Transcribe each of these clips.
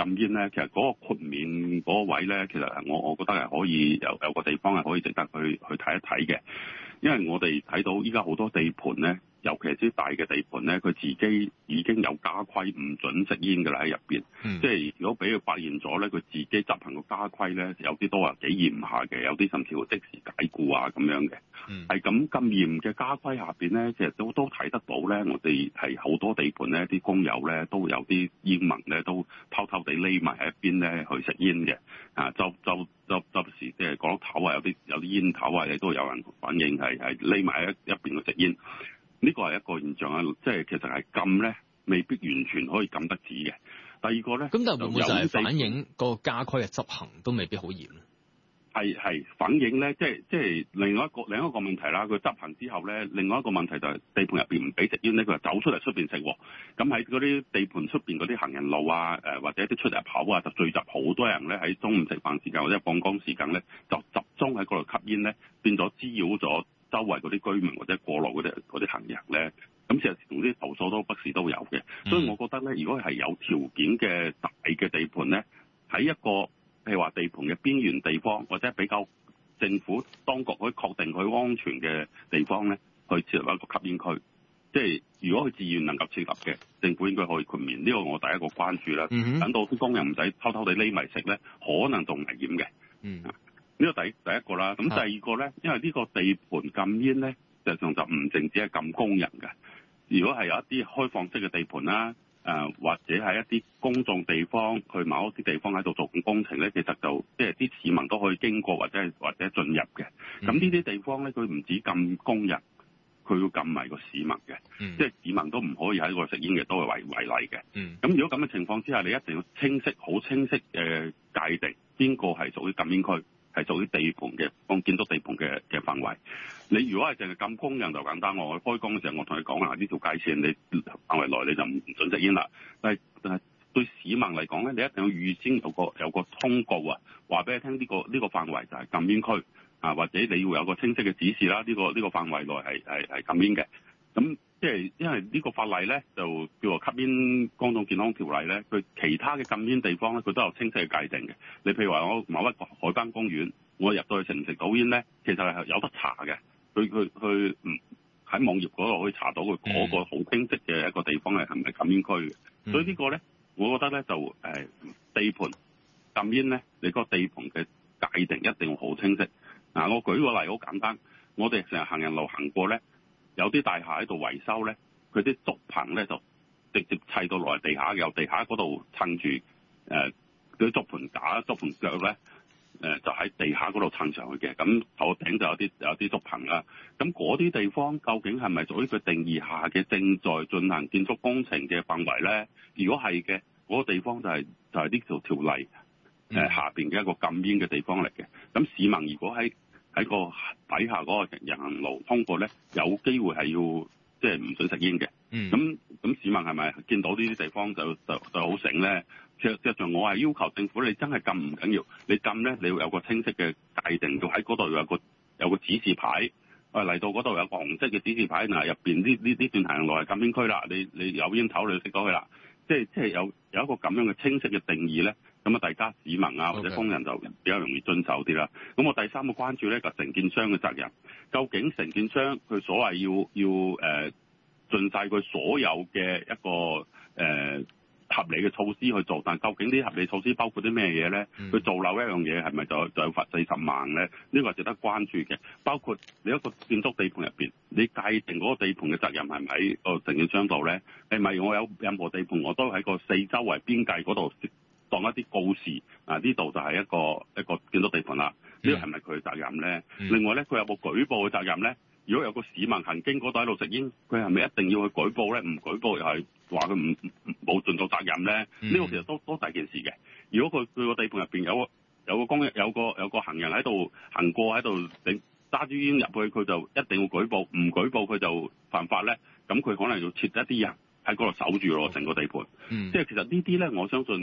禁煙咧，其實嗰個豁免嗰個位咧，其實我覺得係可以有個地方係可以值得去睇一睇嘅，因為我哋睇到依家好多地盤咧，尤其係啲大嘅地盤咧，佢自己已經有家規唔準食煙㗎啦喺入邊，即係如果俾佢發現咗咧，佢自己執行個家規咧，有啲都話幾嚴下嘅，有啲甚至會即時解僱啊咁樣嘅，係咁嚴嘅家規下邊咧，其實都睇得到咧，我哋係好多地盤咧，啲工友咧都有啲煙民咧都偷偷地匿埋喺一邊咧去食煙嘅，就時即係角落頭啊，有啲煙頭啊，亦都有人反映係匿埋喺一邊去食煙。呢個係一個現象啊，即係其實係禁咧，未必完全可以禁得止嘅。第二個咧， 咁但係會唔會就係反映個家規嘅執行都未必好嚴咧？ 係反映咧，即係另一個問題啦。佢執行之後咧，另外一個問題就係地盤入邊唔俾食煙咧，佢就走出嚟出邊食喎。咁喺嗰啲地盤出邊嗰啲行人路啊，或者啲出入口啊，就聚集好多人咧喺中午食飯時間或者放工時間咧，就集中喺嗰度吸煙咧，變咗滋擾咗周圍嗰啲居民或者過路嗰啲行人咧。咁其實同啲投訴都不時都有嘅，所以我覺得咧，如果係有條件嘅大嘅地盤咧，喺一個譬如話地盤嘅邊緣地方，或者比較政府當局可以確定佢安全嘅地方咧，去設立一個吸煙區。即係如果佢自願能夠設立嘅，政府應該可以豁免。呢個我第一個關注啦。等到啲工人唔使偷偷地匿埋食咧，可能仲危險嘅。呢個第一個啦。咁第二個咧，因為呢個地盤禁煙咧，實際上就唔淨止係禁工人嘅。如果係有一啲開放式嘅地盤啦，或者係一啲公眾地方，去某一啲地方喺度做緊工程咧，其實就即係啲市民都可以經過或者進入嘅。咁呢啲地方咧，佢唔止禁工人，佢要禁埋個市民嘅，即係市民都唔可以喺度食煙嘅，都係違例嘅。咁如果咁嘅情況之下，你一定要好清晰嘅界定邊個係屬於禁煙區，係屬於地盤嘅建築地盤嘅範圍。你如果係淨係禁工人就簡單，我開工嘅時候我同你講下呢條界線，你範圍內你就唔準食煙啦。但係對市民嚟講咧，你一定要預先有個通告啊，話俾你聽呢個範圍就係禁煙區啊，或者你要有個清晰嘅指示啦，呢個範圍內係禁煙嘅。咁即係因為呢個法例咧就叫做吸煙公眾健康條例咧，佢其他嘅禁煙地方咧，佢都有清晰嘅界定嘅。你譬如話我某一個海濱公園，我入到去食唔食到煙咧，其實係有得查嘅。佢喺網頁嗰度可以查到佢嗰個好清晰嘅一個地方係咪禁煙區嘅。所以呢個咧，我覺得咧就地盤禁煙咧，你個地盤嘅界定一定要好清晰。我舉個例好簡單，我哋成日行人路行過咧，有啲大廈喺度維修咧，佢啲竹棚咧就直接砌到落嚟地下，由地下嗰度撐住嗰啲竹盤架、竹盤腳咧。就喺地下嗰度撐上去嘅，咁頭頂就有啲竹棚啦。咁嗰啲地方究竟係咪屬於佢定義下嘅正在進行建築工程嘅範圍咧？如果係嘅，嗰個地方就係呢條例下邊嘅一個禁煙嘅地方嚟嘅。咁市民如果喺個底下嗰個人行路通過咧，有機會係要即係唔准食煙嘅。咁市民係咪見到呢啲地方就好醒咧？其實上我係要求政府，你真係禁唔緊要，你禁咧你要有個清晰嘅界定，要喺嗰度有個指示牌，嚟到嗰度有個紅色嘅指示牌，嗱入邊呢段行路係禁煙區啦，你有煙頭你就食到佢啦，即係有一個咁樣嘅清晰嘅定義咧，咁啊大家市民啊或者工人就比較容易遵守啲啦。咁我第三個關注咧就承建商嘅責任，究竟承建商佢所謂要盡晒佢所有嘅一個合理嘅措施去做，但究竟啲合理措施包括啲咩嘢咧？佢做漏一樣嘢係咪就要罰40萬咧？呢個係值得關注嘅。包括你一個建築地盤入邊，你界定嗰個地盤嘅責任係咪喺個承建商度咧？係咪我有任何地盤我都喺個四周圍邊界嗰度當一啲告示啊？呢度就係一個建築地盤啦。呢個係咪佢嘅責任咧？另外咧，佢有冇舉報嘅責任咧？如果有個市民行經嗰度喺度食煙，佢係咪一定要去舉報咧？唔舉報又係話佢冇盡到責任咧？呢個其實都大件事嘅。如果佢個地盤入邊有個工人有個行人喺度行過喺度揸住煙入去，佢就一定要舉報，唔舉報佢就犯法咧。咁佢可能要設一啲人喺嗰度守住咯，成個地盤。即係其實呢啲咧，我相信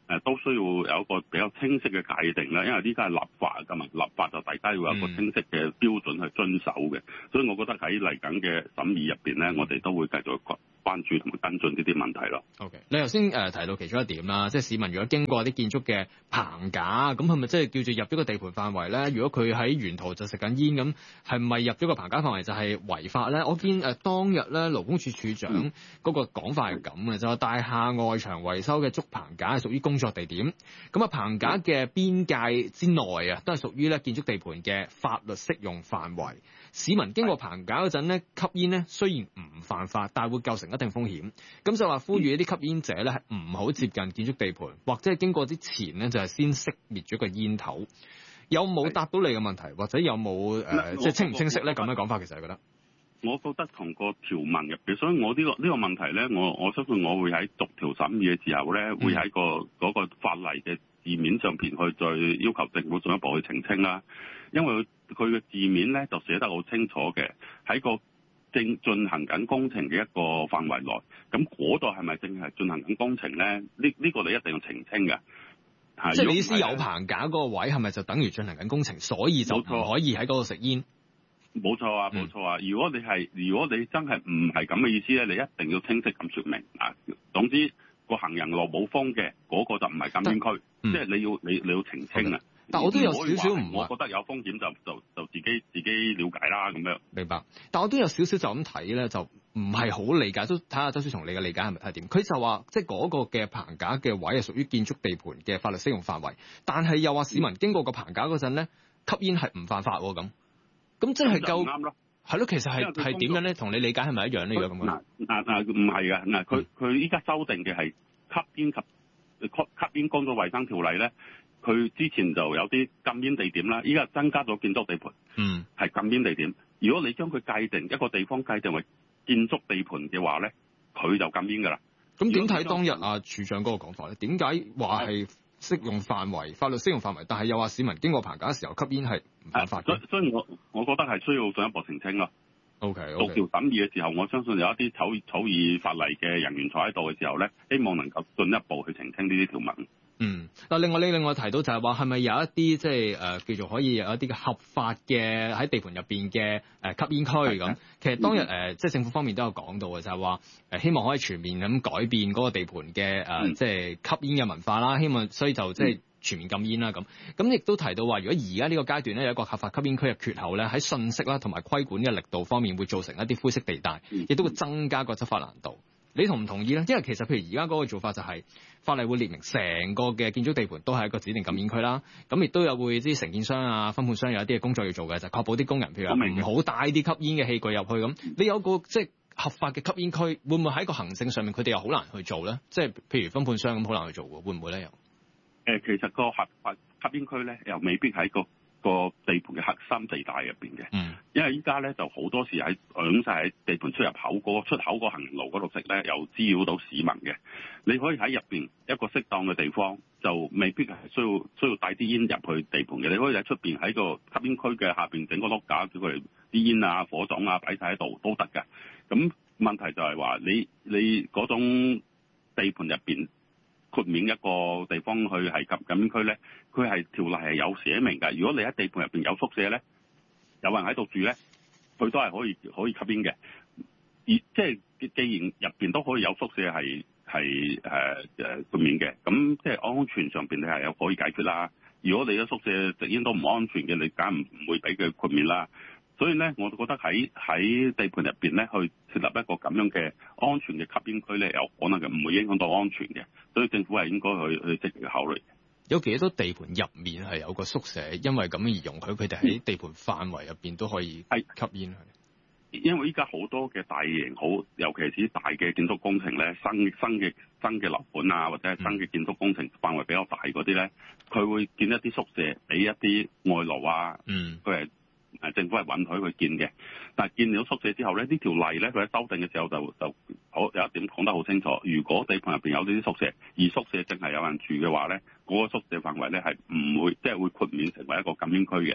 都需要有一個比較清晰嘅界定啦，因為呢家係立法㗎嘛，立法就大家要有一個清晰嘅標準去遵守嘅，所以我覺得喺嚟緊嘅審議入邊咧，我哋都會繼續關注同埋跟進呢啲問題咯。 OK， 你頭先提到其中一點啦，即係市民如果經過啲建築嘅棚架，咁係咪即係叫做入咗個地盤範圍咧？如果佢喺沿途就食緊煙，咁係咪入咗個棚架範圍就係違法咧？我見當日咧勞工處處長嗰個講法係咁嘅，就話大廈外牆維修嘅竹棚架係屬於工作地點，咁啊棚架嘅邊界之內啊，都係屬於咧建築地盤嘅法律適用範圍。市民經過棚架嗰陣咧，吸煙咧雖然唔犯法，但係會構成一定風險。咁就話呼籲一啲吸煙者咧係唔好接近建築地盤，或者係經過之前咧就係先熄滅咗個煙頭。有冇答到你嘅問題，或者有冇即係清唔清晰咧？咁樣講法其實係覺得。 我覺得同個條文入邊，所以我呢個問題咧，我相信我會喺逐條審議嘅時候咧，會喺嗰個法例嘅字面上邊去再要求政府進一步去澄清啦。因為佢嘅字面咧就寫得好清楚嘅，喺個正進行緊工程嘅一個範圍內，咁嗰度係咪正係進行緊工程咧？呢個你一定要澄清嘅。 即係你意思有棚架嗰個位係咪就等於進行緊工程，所以就唔可以喺嗰度食煙？ 冇錯啊，冇錯啊！如果你真係唔係咁嘅意思咧，你一定要清晰咁説明啊。總之個行人路冇封嘅嗰個就唔係禁煙區，即係你要澄清啊。 但我都有少少唔， 我覺得有風險就自己了解啦咁樣。 明白，但我都有少少就咁睇咧，就唔係好理解，都睇下周書松你嘅理解係點。佢就話即係嗰個嘅棚架嘅位係屬於建築地盤嘅法律適用範圍，但係又話市民經過個棚架嗰陣咧，吸煙係唔犯法喎咁。咁即係夠啱咯，係咯，其實係點樣咧？同你理解係咪一樣呢？如果咁樣唔係嘅，佢依家修訂嘅係吸煙工作衞生條例咧，佢之前就有啲禁煙地點啦，依家增加咗建築地盤，係禁煙地點。如果你將佢界定一個地方界定為建築地盤嘅話咧，佢就禁煙㗎啦。 咁點睇當日處長嗰個講法咧？點解話係適用範圍、法律適用範圍，但係又話市民經過棚架嘅時候吸煙係唔犯法嘅？ 所以我覺得係需要進一步澄清咯。 OK， 逐條審議嘅時候，我相信有一啲草擬法例嘅人員坐喺度嘅時候咧，希望能夠進一步去澄清呢啲條文。 嗱，另外提到就係話，係咪有一啲即係叫做可以有一啲嘅合法嘅喺地盤入邊嘅吸煙區咁？其實當日即係政府方面都有講到嘅，就係話希望可以全面咁改變嗰個地盤嘅即係吸煙嘅文化啦。希望所以就即係全面禁煙啦咁。咁亦都提到話，如果而家呢個階段咧有一個合法吸煙區嘅缺口咧，喺信息啦同埋規管嘅力度方面會造成一啲灰色地帶，亦都會增加個執法難度。你同唔同意咧？因為其實譬如而家嗰個做法就係法例會列明成個嘅建築地盤都係一個指定禁煙區啦。咁亦都有會啲承建商啊、分判商有一啲嘅工作要做嘅，就係確保啲工人譬如唔好帶啲吸煙嘅器具入去咁。你有個即係合法嘅吸煙區，會唔會喺個行政上面佢哋又好難去做咧？即係譬如分判商咁好難去做喎，會唔會咧？又其實個合法吸煙區咧，又未必喺個地盤嘅核心地帶入邊嘅。因為依家咧就好多時喺晒喺地盤出入口嗰個出口個行人路嗰度食咧，又滋擾到市民嘅。你可以喺入邊一個適當嘅地方，就未必係需要帶啲煙入去地盤嘅。你可以喺出邊喺個吸煙區嘅下邊整個碌架，叫佢哋啲煙啊、火種啊擺晒喺度都得㗎。咁問題就係話你嗰種地盤入邊豁免一個地方去係禁煙區咧，佢係條例係有寫明㗎。如果你喺地盤入邊有宿舍咧，有人喺度住咧，佢都係可以吸煙嘅。而即係既然入邊都可以有宿舍係豁免嘅，咁即係安全上邊你係有可以解決啦。如果你嘅宿舍食煙都唔安全嘅，你梗係唔會俾佢豁免啦。所以咧，我覺得喺地盤入邊咧，去設立一個咁樣嘅安全嘅吸煙區咧，有可能嘅，唔會影響到安全嘅。所以政府係應該去積極考慮。 有幾多地盤入面係有個宿舍，因為咁而容許佢哋喺地盤範圍入邊都可以吸煙？ 因為依家好多嘅大型尤其是大嘅建築工程咧，新嘅樓盤啊，或者係新嘅建築工程範圍比較大嗰啲咧，佢會建一啲宿舍俾一啲外勞啊，佢係政府係允許佢建嘅。但係建咗宿舍之後咧，呢條例咧佢喺修訂嘅時候就好有一點講得好清楚，如果地盤入邊有呢啲宿舍，而宿舍淨係有人住嘅話咧，嗰個宿舍範圍咧係唔會即係會豁免成為一個禁煙區嘅。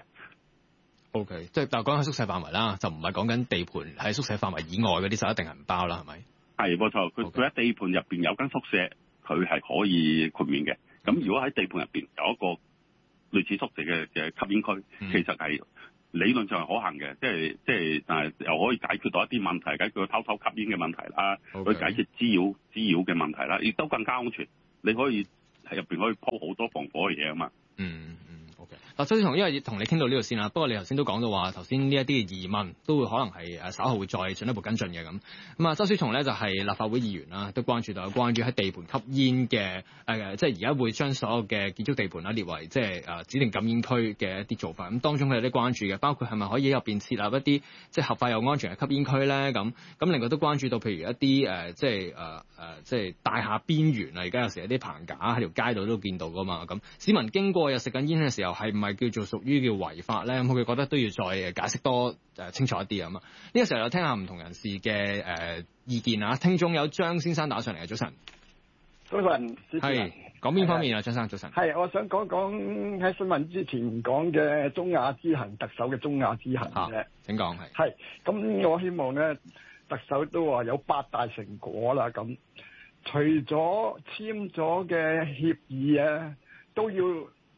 OK， 即係但係講緊宿舍範圍啦，就唔係講緊地盤喺宿舍範圍以外嗰啲就一定係唔包啦，係咪？ 係冇錯，佢喺地盤入邊有間宿舍，佢係可以豁免嘅。 咁如果喺地盤入邊有一個類似宿舍嘅吸煙區，其實係理論上係可行嘅，即係，但係又可以解決到一啲問題，解決偷吸煙嘅問題啦，可以解決滋擾嘅問題啦，亦都更加安全。你可以喺入邊可以鋪好多防火嘅嘢啊嘛。 OK。嗱，周小松，因為同你傾到呢度先啦。不過你頭先都講到話，頭先呢一啲嘅疑問都會可能係稍後會再進一步跟進嘅咁。咁啊，周小松咧就係立法會議員啦，都關注到有關於喺地盤吸煙嘅即係而家會將所有嘅建築地盤啦列為即係指定禁煙區嘅一啲做法。咁當中佢有啲關注嘅，包括係咪可以喺入邊設立一啲即係合法又安全嘅吸煙區咧？咁另外都關注到譬如一啲即係大廈邊緣啊，而家有時有啲棚架喺條街度都見到噶嘛。咁市民經過又食緊煙嘅時候，係唔係叫做屬於叫違法咧？咁佢覺得都要再解釋多清楚一啲啊嘛。呢個時候又聽下唔同人士嘅意見啊。聽眾有張先生打上嚟嘅，早晨。 早晨， 係講邊方面啊？張生早晨。 係，我想講喺新聞之前講嘅中亞之行，特首嘅中亞之行嘅。 請講。 係。咁我希望咧，特首都話有8大成果啦。咁除咗簽咗嘅協議啊，都要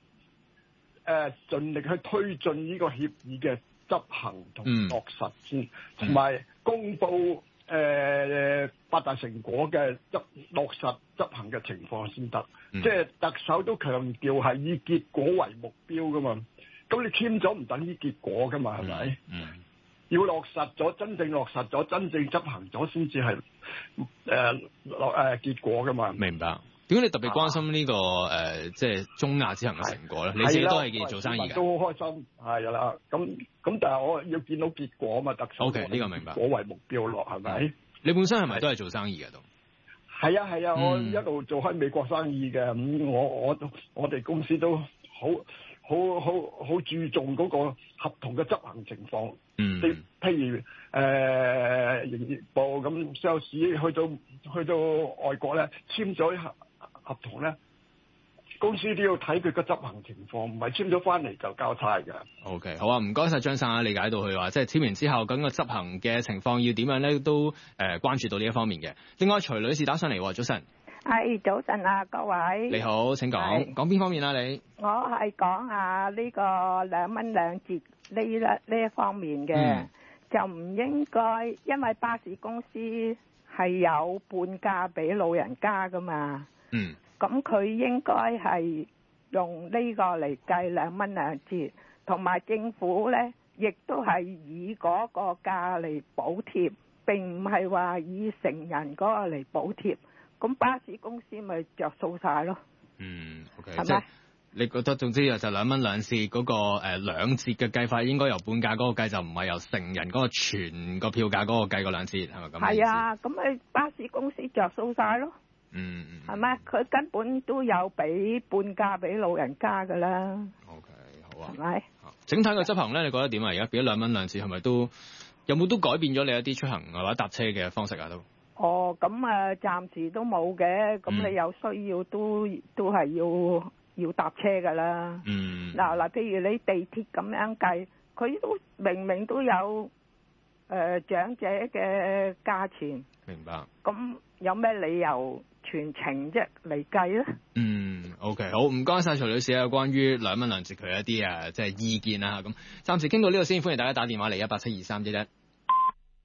盡力去推進呢個協議嘅執行同落實先，同埋公佈8大成果嘅落實執行嘅情況先得。即係特首都強調係以結果為目標噶嘛。咁你簽咗唔等於結果噶嘛？係咪？要落實咗，真正落實咗，真正執行咗先至係結果噶嘛。 明白。點解你特別關心呢個即係中亞之行嘅成果咧？你自己都係做生意嘅， 都好開心，係啦。咁但係我要見到結果啊嘛，特首。 OK，呢個明白。 結果為目標咯，係咪？ 你本身係咪都係做生意嘅都？ 係啊，我一路做開美國生意嘅，咁我哋公司都好注重嗰個合同嘅執行情況。譬如營業部咁 sales 去到外國咧，簽咗合同咧，公司都要睇佢個執行情況，唔係簽咗翻嚟就交差嘅。 OK， 好啊，唔該晒張生啊，理解到佢話即係簽完之後，咁個執行嘅情況要點樣咧，都關注到呢一方面嘅。另外，徐女士打上嚟，早晨。 係早晨啊，各位。 你好，請講。講邊方面啊？你？我係講下呢個2蚊2折呢一方面嘅，就唔應該，因為巴士公司係有半價俾老人家噶嘛。咁佢應該係用呢個嚟計2蚊2折，同埋政府咧，亦都係以嗰個價嚟補貼，並唔係話以成人嗰個嚟補貼。咁巴士公司咪着數晒咯。 OK， 係咪？ 你覺得總之就2蚊2折嗰個2折嘅計法，應該由半價嗰個計，就唔係由成人嗰個全個票價嗰個計個2折，係咪咁？ 係啊，咁咪巴士公司着數晒咯。係咪？佢根本都有俾半價俾老人家噶啦。 OK， 好啊。 係咪？ 整體嘅執行咧，你覺得點啊？而家俾咗2蚊2折，係咪都有冇都改變咗你一啲出行或者搭車嘅方式啊？都？ 咁暫時都冇嘅。咁你有需要都係要搭車噶啦。嗱，譬如你地鐵咁樣計，佢都明明都有長者嘅價錢。明白。咁有咩理由全程啫嚟計咧 ？OK， 好，唔該晒徐女士有關於2蚊2折佢一啲即係意見啦。咁暫時傾到呢度先，歡迎大家打電話嚟1872311。